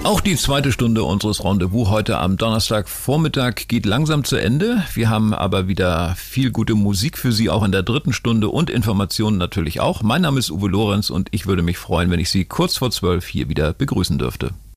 Auch die zweite Stunde unseres Rendezvous heute am Donnerstagvormittag geht langsam zu Ende. Wir haben aber wieder viel gute Musik für Sie, auch in der dritten Stunde und Informationen natürlich auch. Mein Name ist Uwe Lorenz und ich würde mich freuen, wenn ich Sie kurz vor 12 hier wieder begrüßen dürfte.